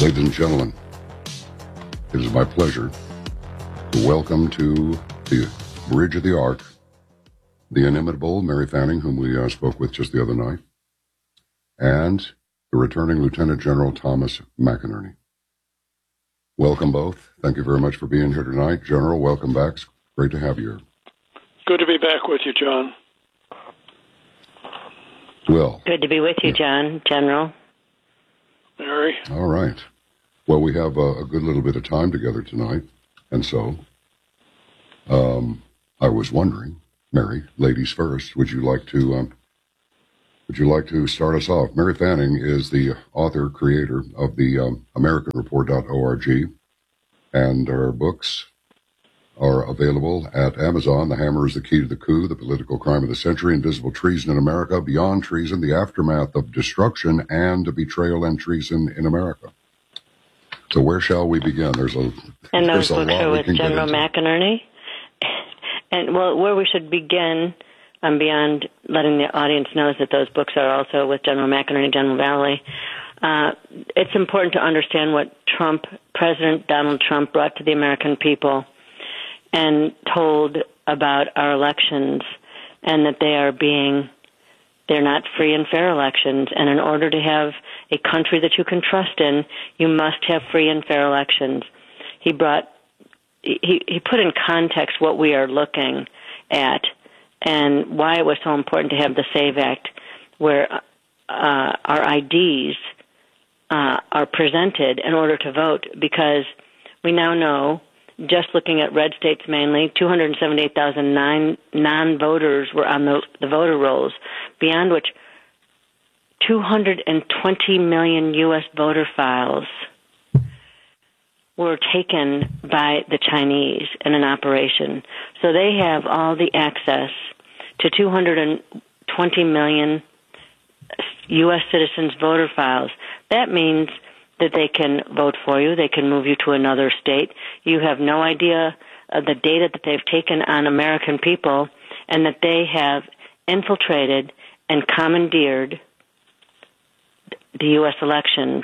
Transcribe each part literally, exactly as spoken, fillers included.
Ladies and gentlemen, it is my pleasure to welcome to the Bridge of the Ark the inimitable Mary Fanning, whom we uh, spoke with just the other night, and the returning Lieutenant General Thomas McInerney. Welcome both. Thank you very much for being here tonight. General, welcome back. It's great to have you here. Good to be back with you, John. Well. Good to be with you, John, General. Mary. All right. Well, we have a, a good little bit of time together tonight, and so um, I was wondering, Mary, ladies first, would you like to um, would you like to start us off? Mary Fanning is the author, creator of the um, American Report dot org, and her books are available at Amazon. The Hammer is the Key to the Coup, The Political Crime of the Century, Invisible Treason in America, Beyond Treason, The Aftermath of Destruction, and Betrayal and Treason in America. So where shall we begin? There's a And those there's a books lot are we with can General get into. McInerney. And, well, where we should begin, um, beyond letting the audience know that those books are also with General McInerney, General Valley, uh, it's important to understand what Trump, President Donald Trump, brought to the American people and told about our elections, and that they are being, they're not free and fair elections. And in order to have a country that you can trust in, you must have free and fair elections. He brought He, he put in context what we are looking at and why it was so important to have the SAVE Act, where uh, our I Ds uh, are presented in order to vote, because we now know, just looking at red states mainly, two hundred seventy-eight thousand non-voters were on the, the voter rolls, beyond which two hundred twenty million U S voter files were taken by the Chinese in an operation. So they have all the access to two hundred twenty million U S citizens' voter files. That means that they can vote for you, they can move you to another state. You have no idea of the data that they've taken on American people, and that they have infiltrated and commandeered the U S elections.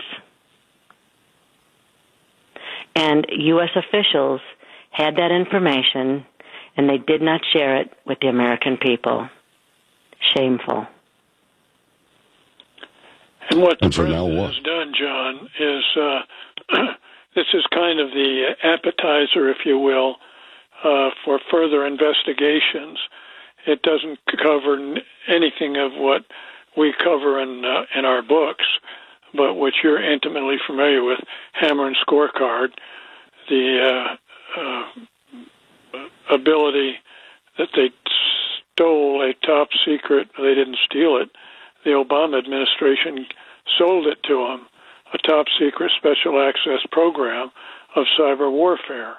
And U S officials had that information, and they did not share it with the American people. Shameful. And what the And so now president what? has done, John, is uh, this is kind of the appetizer, if you will, uh, for further investigations. It doesn't cover n- anything of what we cover in uh, in our books, but which you're intimately familiar with, Hammer and Scorecard, the uh, uh, ability that they stole a top secret, they didn't steal it, the Obama administration sold it to them, a top secret special access program of cyber warfare.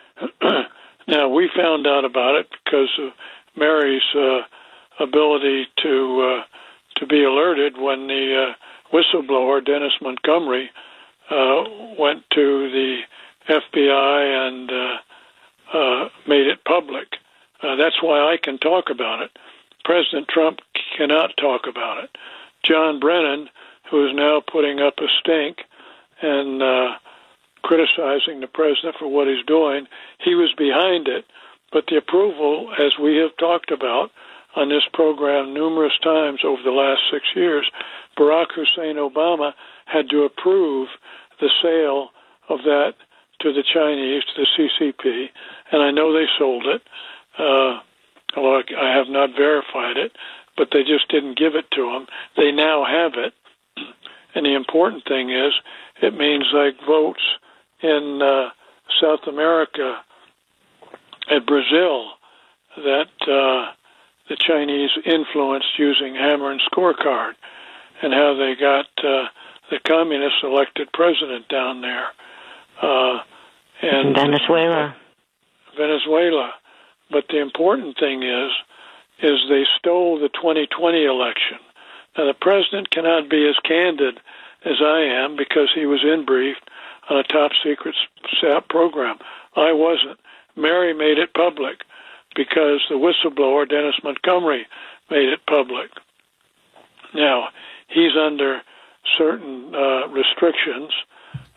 Now, we found out about it because of Mary's uh, ability to uh, to be alerted when the uh, whistleblower, Dennis Montgomery, uh, went to the F B I and uh, uh, made it public. Uh, that's why I can talk about it. President Trump cannot talk about it. John Brennan, who is now putting up a stink and uh, criticizing the president for what he's doing, he was behind it. But the approval, as we have talked about on this program numerous times over the last six years, Barack Hussein Obama had to approve the sale of that to the Chinese, to the C C P, and I know they sold it, uh, although I have not verified it, but they just didn't give it to them. They now have it, and the important thing is it means like votes in uh, South America and Brazil that uh, the Chinese influenced using Hammer and Scorecard, and how they got uh, the communists elected president down there. Uh, and Venezuela. Venezuela. But the important thing is, is they stole the twenty twenty election. Now, the president cannot be as candid as I am because he was in briefed on a top secret S A P program. I wasn't. Mary made it public because the whistleblower, Dennis Montgomery, made it public. Now, he's under certain uh, restrictions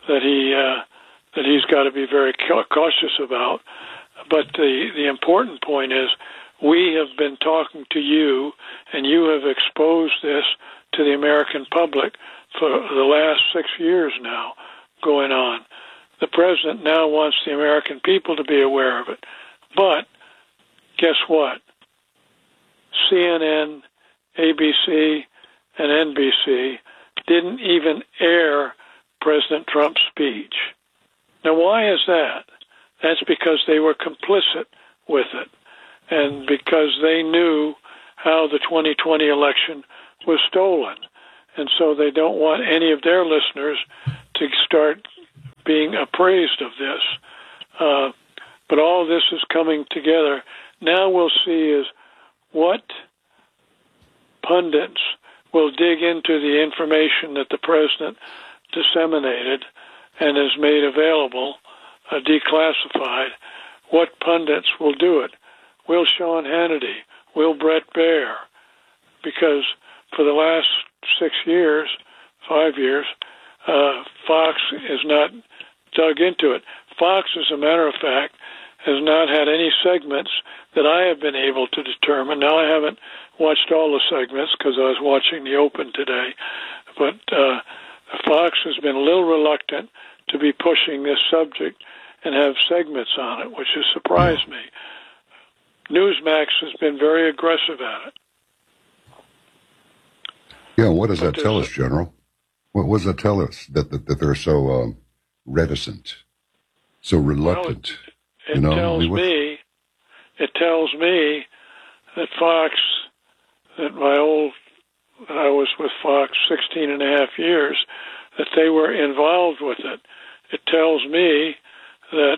that he uh, that he's got to be very cautious about. But the the important point is, we have been talking to you, and you have exposed this to the American public for the last six years now going on. The president now wants the American people to be aware of it. But guess what? C N N, A B C, and N B C didn't even air President Trump's speech. Now, why is that? That's because they were complicit with it, and because they knew how the twenty twenty election was stolen. And so they don't want any of their listeners to start being appraised of this. Uh, but all this is coming together. Now we'll see is what pundits will dig into the information that the president disseminated and has made available, uh, declassified. What pundits will do it? Will Sean Hannity? Will Bret Baier? Because for the last six years, five years, uh, Fox has not dug into it. Fox, as a matter of fact, has not had any segments that I have been able to determine. Now, I haven't watched all the segments because I was watching the Open today, but uh, Fox has been a little reluctant to be pushing this subject and have segments on it, which has surprised me. Newsmax has been very aggressive at it. Yeah, what does But that tell there's- us, General? What, what does that tell us that that, that they're so um, reticent, so reluctant? It you know, tells I mean, what- me, it tells me that Fox, that my old, that I was with Fox sixteen and a half years, that they were involved with it. It tells me that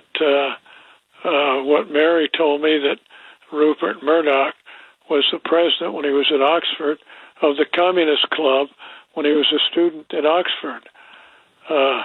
uh, uh, what Mary told me, that Rupert Murdoch was the president when he was at Oxford of the Communist Club when he was a student at Oxford. Uh,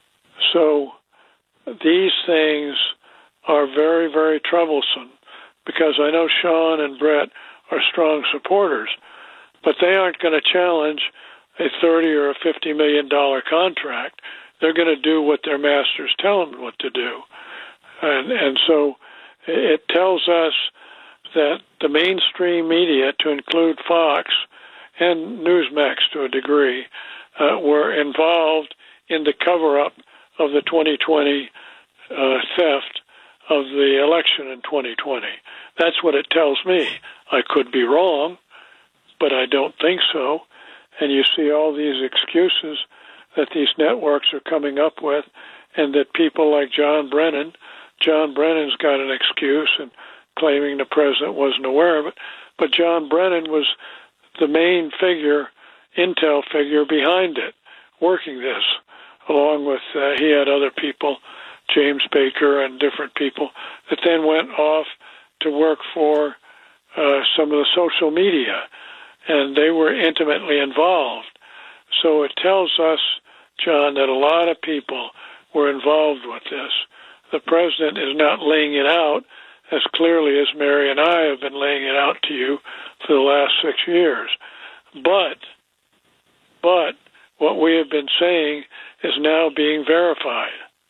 so these things are very, very troublesome, because I know Sean and Bret are strong supporters, but they aren't going to challenge a thirty or a fifty million dollar contract. They're going to do what their masters tell them what to do. And, and so it tells us that the mainstream media, to include Fox and Newsmax to a degree, uh, were involved in the cover-up of the twenty twenty uh, theft of the election in twenty twenty. That's what it tells me. I could be wrong, but I don't think so. And you see all these excuses that these networks are coming up with, and that people like John Brennan, John Brennan's got an excuse and claiming the president wasn't aware of it, but John Brennan was the main figure, intel figure behind it, working this, along with, uh, he had other people, James Baker and different people, that then went off to work for uh, some of the social media, and they were intimately involved. So it tells us, John, that a lot of people were involved with this. The president is not laying it out as clearly as Mary and I have been laying it out to you for the last six years. But, but what we have been saying is now being verified.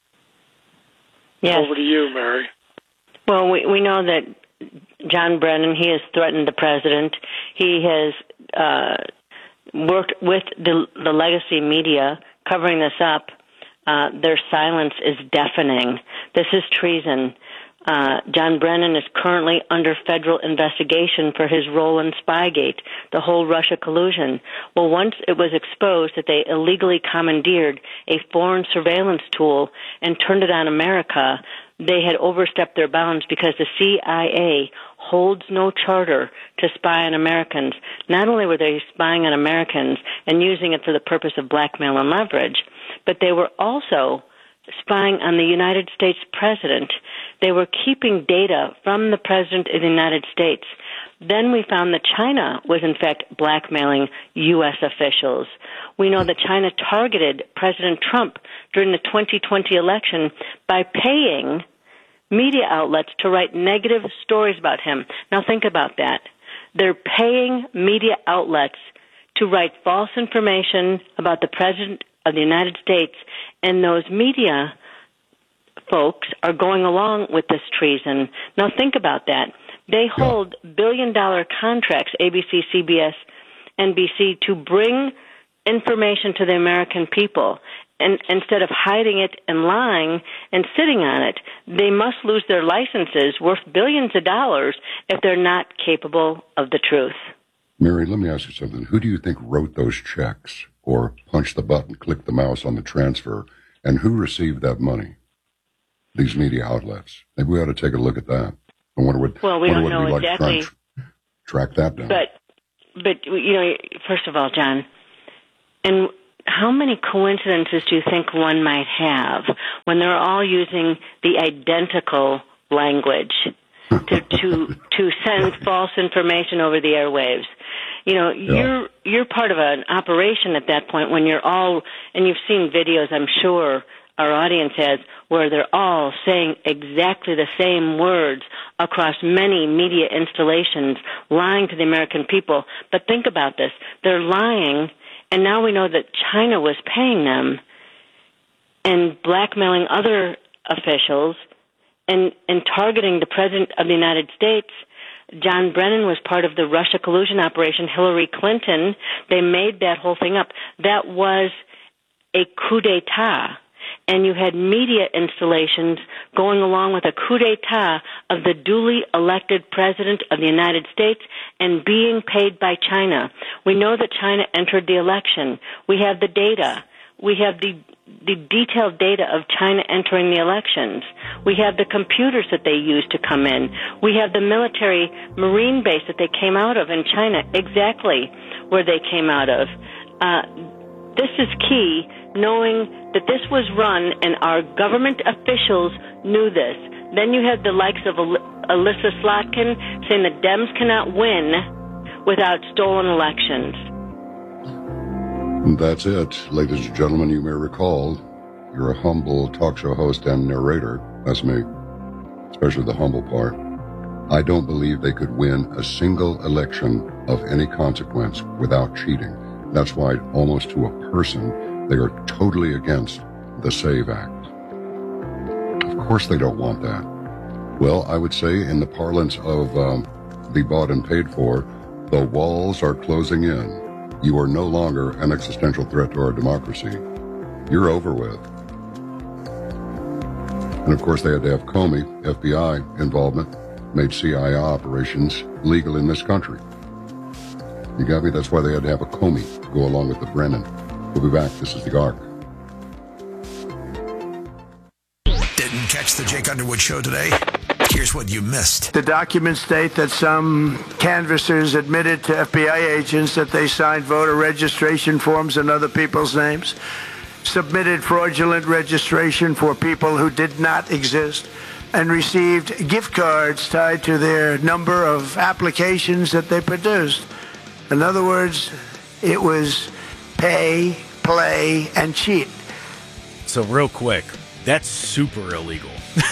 Yes. Over to you, Mary. Well, we, we know that John Brennan, he has threatened the president. He has uh, worked with the, the legacy media covering this up. Uh, their silence is deafening. This is treason. Uh, John Brennan is currently under federal investigation for his role in Spygate, the whole Russia collusion. Well, once it was exposed that they illegally commandeered a foreign surveillance tool and turned it on America, they had overstepped their bounds, because the C I A holds no charter to spy on Americans. Not only were they spying on Americans and using it for the purpose of blackmail and leverage, but they were also spying on the United States president. They were keeping data from the president of the United States. Then we found that China was, in fact, blackmailing U S officials. We know that China targeted President Trump during the twenty twenty election by paying media outlets to write negative stories about him. Now think about that. They're paying media outlets to write false information about the president of the United States and those media folks are going along with this treason. Now think about that. They hold yeah. billion-dollar contracts, A B C, C B S, N B C, to bring information to the American people. And instead of hiding it and lying and sitting on it, they must lose their licenses worth billions of dollars if they're not capable of the truth. Mary, let me ask you something. Who do you think wrote those checks or punched the button, clicked the mouse on the transfer, and who received that money? These media outlets. Maybe we ought to take a look at that. I wonder what, well, we wonder don't what know it'd be like exactly. to try and tr- track that down. But, but, you know, first of all, John, and how many coincidences do you think one might have when they're all using the identical language to to, to send false information over the airwaves? You know, yeah. you're you're part of an operation at that point when you're all, and you've seen videos, I'm sure our audience has, where they're all saying exactly the same words across many media installations, lying to the American people. But think about this. They're lying. And now we know that China was paying them and blackmailing other officials and, and targeting the President of the United States. John Brennan was part of the Russia collusion operation. Hillary Clinton, they made that whole thing up. That was a coup d'etat. And you had media installations going along with a coup d'etat of the duly elected President of the United States and being paid by China. We know that China entered the election. We have the data. We have the the detailed data of China entering the elections. We have the computers that they used to come in. We have the military marine base that they came out of in China, exactly where they came out of. Uh, this is key, knowing that this was run and our government officials knew this. Then you have the likes of Alyssa Slotkin saying that Dems cannot win without stolen elections. And that's it. Ladies and gentlemen, you may recall, you're a humble talk show host and narrator. That's me, especially the humble part. I don't believe they could win a single election of any consequence without cheating. That's why, almost to a person, they are totally against the SAVE Act. Of course they don't want that. Well, I would say in the parlance of um, the bought and paid for, the walls are closing in. You are no longer an existential threat to our democracy. You're over with. And of course they had to have Comey, F B I involvement, made C I A operations legal in this country. You got me? That's why they had to have a Comey to go along with the Brennan. We'll be back. This is The Ark. Didn't catch the Jake Underwood Show today? Here's what you missed. The documents state that some canvassers admitted to F B I agents that they signed voter registration forms in other people's names, submitted fraudulent registration for people who did not exist, and received gift cards tied to their number of applications that they produced. In other words, it was pay, play, and cheat. So real quick, that's super illegal.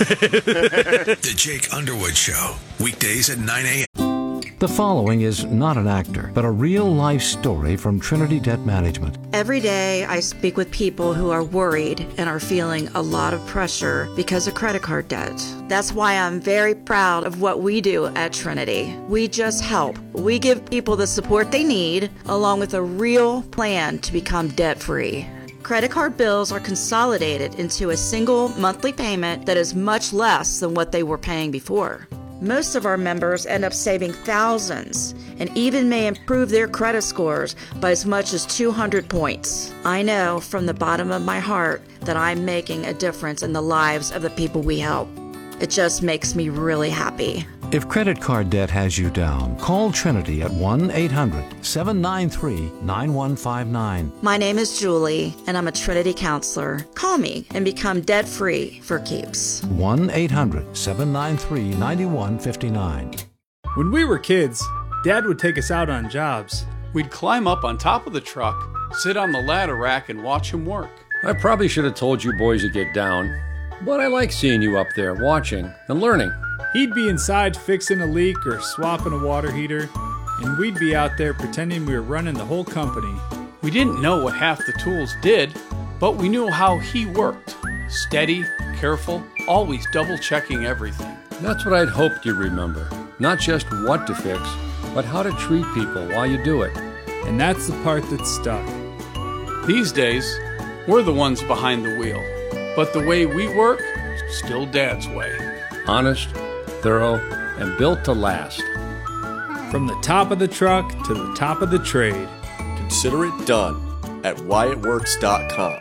The Jake Underwood Show, weekdays at nine a.m. The following is not an actor, but a real-life story from Trinity Debt Management. Every day I speak with people who are worried and are feeling a lot of pressure because of credit card debt. That's why I'm very proud of what we do at Trinity. We just help. We give people the support they need, along with a real plan to become debt-free. Credit card bills are consolidated into a single monthly payment that is much less than what they were paying before. Most of our members end up saving thousands and even may improve their credit scores by as much as two hundred points. I know from the bottom of my heart that I'm making a difference in the lives of the people we help. It just makes me really happy. If credit card debt has you down, call Trinity at one eight hundred seven nine three nine one five nine. My name is Julie, and I'm a Trinity counselor. Call me and become debt-free for keeps. one eight hundred seven nine three nine one five nine. When we were kids, Dad would take us out on jobs. We'd climb up on top of the truck, sit on the ladder rack, and watch him work. I probably should have told you boys to get down, but I like seeing you up there watching and learning. He'd be inside fixing a leak or swapping a water heater, and we'd be out there pretending we were running the whole company. We didn't know what half the tools did, But we knew how he worked. Steady, careful, always double-checking everything. That's what I'd hoped you'd remember. Not just what to fix, but how to treat people while you do it. And that's the part that stuck. These days, we're the ones behind the wheel. But the way we work, still Dad's way. Honest, thorough, and built to last. From the top of the truck to the top of the trade. Consider it done at Wyatt Works dot com.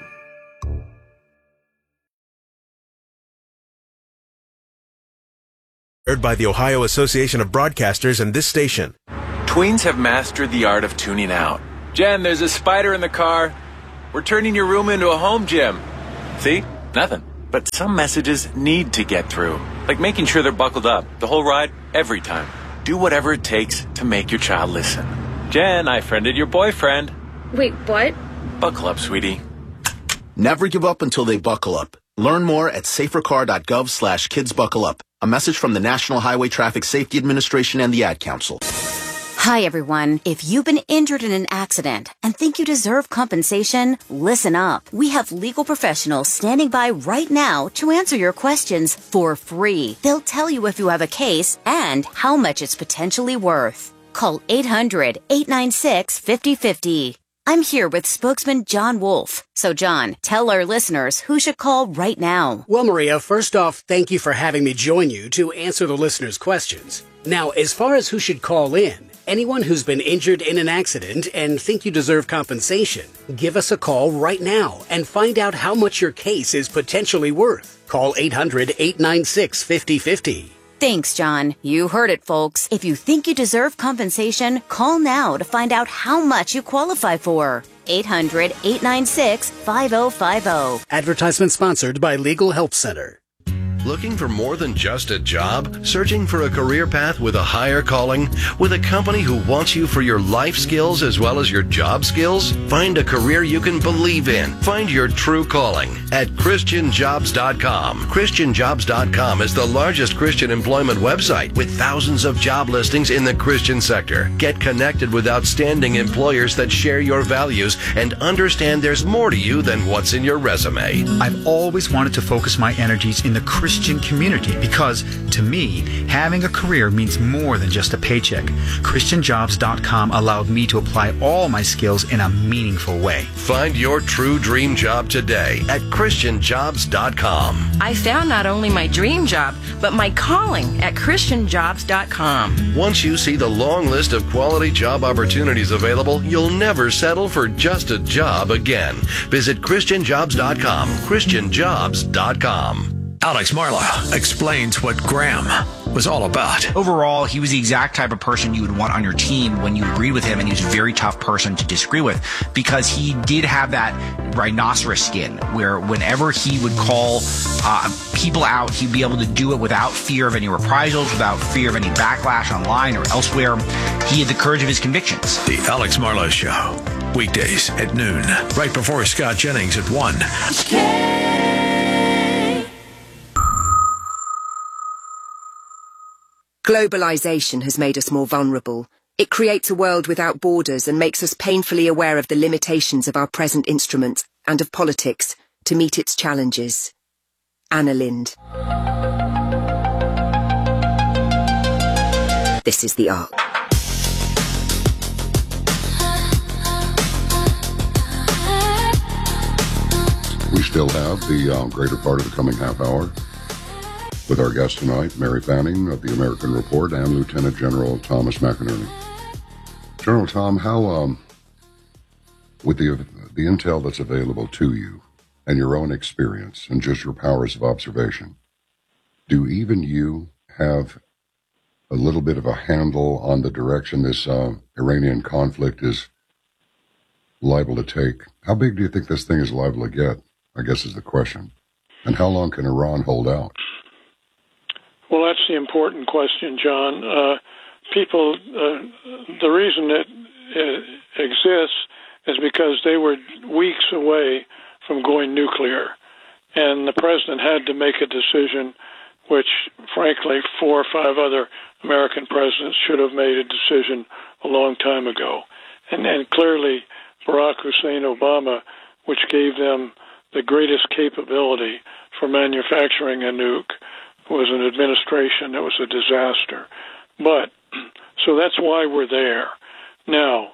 Heard by the Ohio Association of Broadcasters and this station. Tweens have mastered the art of tuning out. Jen, there's a spider in the car. We're turning your room into a home gym. See? Nothing. But some messages need to get through. Like making sure they're buckled up the whole ride, every time. Do whatever it takes to make your child listen. Jen, I friended your boyfriend. Wait, what? Buckle up, sweetie. Never give up until they buckle up. Learn more at safercar.gov slash kids buckle up. A message from the National Highway Traffic Safety Administration and the Ad Council. Hi, everyone. If you've been injured in an accident and think you deserve compensation, listen up. We have legal professionals standing by right now to answer your questions for free. They'll tell you if you have a case and how much it's potentially worth. Call eight hundred, eight nine six, five oh five oh. I'm here with spokesman John Wolf. So, John, tell our listeners who should call right now. Well, Maria, first off, thank you for having me join you to answer the listeners' questions. Now, as far as who should call in, anyone who's been injured in an accident and think you deserve compensation, give us a call right now and find out how much your case is potentially worth. Call eight hundred, eight nine six, five oh five oh. Thanks, John. You heard it, folks. If you think you deserve compensation, call now to find out how much you qualify for. eight hundred, eight nine six, five oh five oh. Advertisement sponsored by Legal Help Center. Looking for more than just a job? Searching for a career path with a higher calling? With a company who wants you for your life skills as well as your job skills? Find a career you can believe in. Find your true calling at Christian Jobs dot com. Christian Jobs dot com is the largest Christian employment website with thousands of job listings in the Christian sector. Get connected with outstanding employers that share your values and understand there's more to you than what's in your resume. I've always wanted to focus my energies in the Christian Christian community because, to me, having a career means more than just a paycheck. Christian Jobs dot com allowed me to apply all my skills in a meaningful way. Find your true dream job today at Christian Jobs dot com. I found not only my dream job, but my calling at Christian Jobs dot com. Once you see the long list of quality job opportunities available, you'll never settle for just a job again. Visit Christian Jobs dot com. Christian Jobs dot com. Alex Marlow explains what Graham was all about. Overall, he was the exact type of person you would want on your team when you agreed with him, and he was a very tough person to disagree with because he did have that rhinoceros skin where whenever he would call uh, people out, he'd be able to do it without fear of any reprisals, without fear of any backlash online or elsewhere. He had the courage of his convictions. The Alex Marlow Show, weekdays at noon, right before Scott Jennings at one. Globalization has made us more vulnerable. It creates a world without borders and makes us painfully aware of the limitations of our present instruments and of politics to meet its challenges. Anna Lind. This is The Ark. We still have the uh, greater part of the coming half hour with our guest tonight, Mary Fanning of the American Report and Lieutenant General Thomas McInerney. General Tom, how, um, with the the intel that's available to you and your own experience and just your powers of observation, do even you have a little bit of a handle on the direction this uh, Iranian conflict is liable to take? How big do you think this thing is liable to get, I guess is the question. And how long can Iran hold out? Well, that's the important question, John. Uh, people, uh, the reason it, it exists is because they were weeks away from going nuclear. And the president had to make a decision, which, frankly, four or five other American presidents should have made a decision a long time ago. And, and clearly, Barack Hussein Obama, which gave them the greatest capability for manufacturing a nuke was an administration that was a disaster. But, so that's why we're there. Now,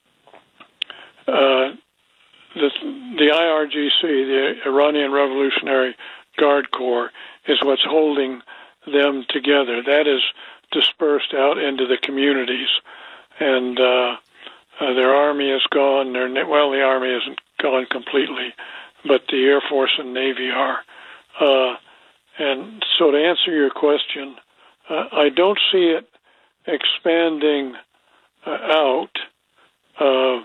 uh, the, the I R G C, the Iranian Revolutionary Guard Corps, is what's holding them together. That is dispersed out into the communities. And uh, uh, their army is gone. Their, well, the army isn't gone completely, but the Air Force and Navy are. Uh, and so to answer your question, uh, I don't see it expanding uh, out uh,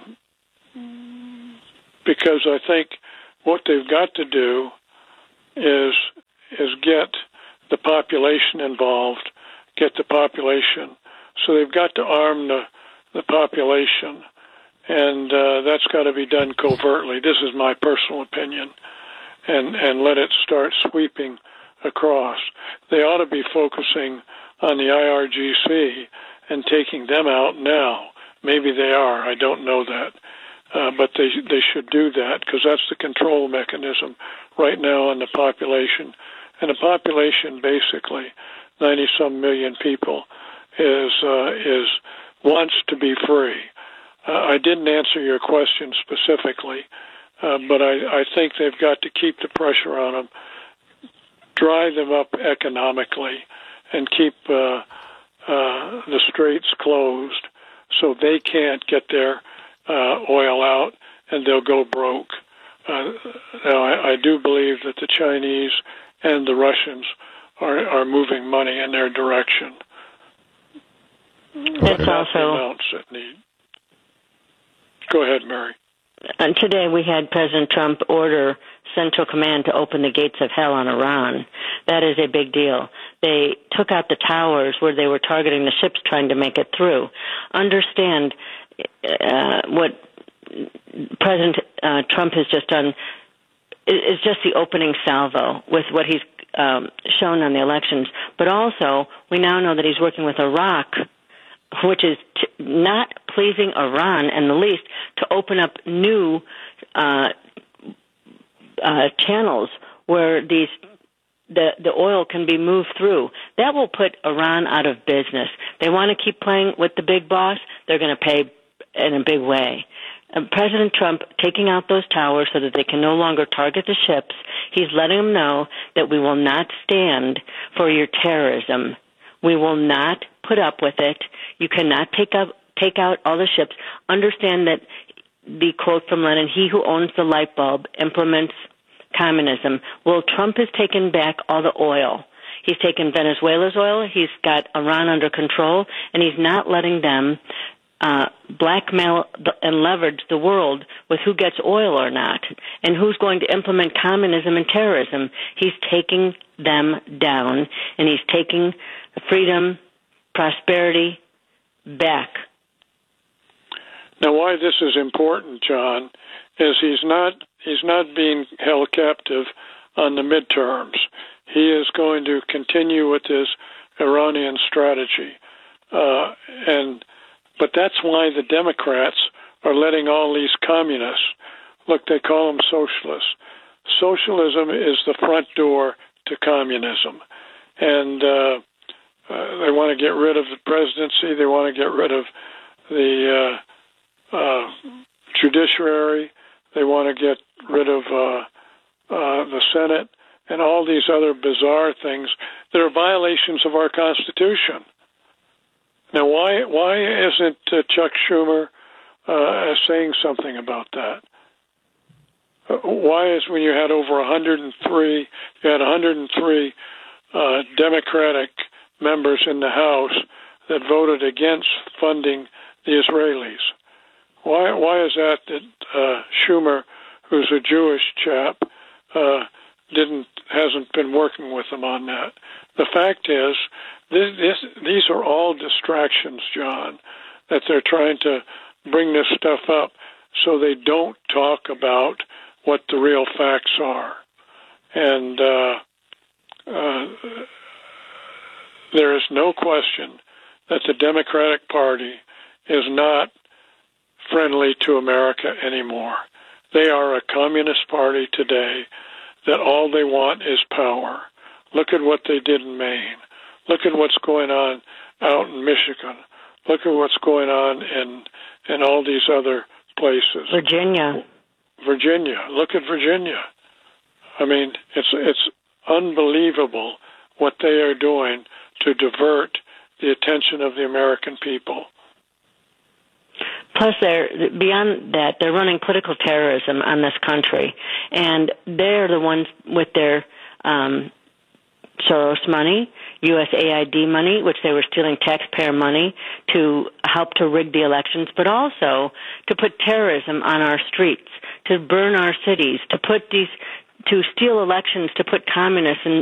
because I think what they've got to do is is get the population involved, get the population. So they've got to arm the, the population, and uh, that's got to be done covertly. This is my personal opinion, and, and let it start sweeping across. They ought to be focusing on the I R G C and taking them out now. Maybe they are. I don't know that. Uh, but they they should do that because that's the control mechanism right now on the population. And the population, basically, ninety-some million people, is uh, is wants to be free. Uh, I didn't answer your question specifically, uh, but I, I think they've got to keep the pressure on them, drive them up economically, and keep uh, uh, the straits closed so they can't get their uh, oil out and they'll go broke. Uh, now, I, I do believe that the Chinese and the Russians are, are moving money in their direction. It's also amounts that need. Go ahead, Mary. And today we had President Trump order Central Command to open the gates of hell on Iran. That is a big deal. They took out the towers where they were targeting the ships trying to make it through. Understand uh, what President uh, Trump has just done is just the opening salvo with what he's um, shown on the elections. But also, we now know that he's working with Iraq, which is t- not pleasing Iran in the least, to open up new uh, uh, channels where these the the oil can be moved through. That will put Iran out of business. They want to keep playing with the big boss. They're going to pay in a big way. And President Trump taking out those towers so that they can no longer target the ships, he's letting them know that we will not stand for your terrorism. We will not put up with it. You cannot take up, take out all the ships. Understand that the quote from Lenin, he who owns the light bulb implements communism. Well, Trump has taken back all the oil. He's taken Venezuela's oil. He's got Iran under control, and he's not letting them uh, blackmail and leverage the world with who gets oil or not and who's going to implement communism and terrorism. He's taking them down, and he's taking freedom, prosperity back. Now, why this is important, John, is he's not he's not being held captive on the midterms. He is going to continue with his Iranian strategy, uh, and but that's why the Democrats are letting all these communists. Look, they call them socialists. Socialism is the front door to communism, and uh, uh, they want to get rid of the presidency. They want to get rid of the uh, uh, judiciary. They want to get rid of uh, uh, the Senate and all these other bizarre things that are violations of our Constitution. Now, why why isn't uh, Chuck Schumer uh, saying something about that? Uh, why is when you had over one hundred three, you had one hundred three uh, Democratic members in the House that voted against funding the Israelis? Why why is that that uh, Schumer, who's a Jewish chap, uh, didn't hasn't been working with them on that? The fact is, this, this, these are all distractions, John, that they're trying to bring this stuff up so they don't talk about what the real facts are. And uh, uh, there is no question that the Democratic Party is not friendly to America anymore. They are a communist party today that all they want is power. Look at what they did in Maine. Look at what's going on out in Michigan. Look at what's going on in in all these other places. Virginia. Virginia. Look at Virginia. I mean, it's it's unbelievable what they are doing to divert the attention of the American people. Plus, they're beyond that, they're running political terrorism on this country, and they're the ones with their um, Soros money, U S A I D money, which they were stealing taxpayer money to help to rig the elections, but also to put terrorism on our streets, to burn our cities, to put these, to steal elections, to put communists in,